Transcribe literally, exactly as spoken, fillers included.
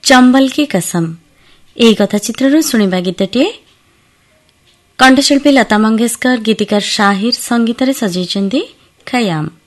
चंबल की कसम ଏହି କଥାଚିତ୍ରରୁ ଶୁଣିବା ଗୀତଟିଏ କଣ୍ଠଶିଳ୍ପୀ ଲତା ମଙ୍ଗେଶକର, ଗୀତିକାର ଶାହିର, ସଙ୍ଗୀତରେ ସଜେଇଛନ୍ତି ଖୟାମ।